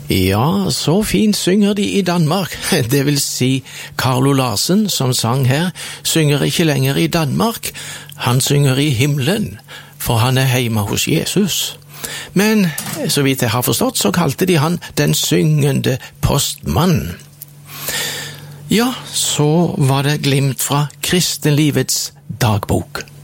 Ja, så fint synger de i Danmark. Det vil si, Carlo Larsen, som sang her, synger ikke lenger i Danmark. Han synger i himmelen, for han er hjemme hos Jesus. Men, så vidt jeg har forstått, så kalte de han den syngende postmann. Ja, så var det glimt fra kristenlivets dagbok.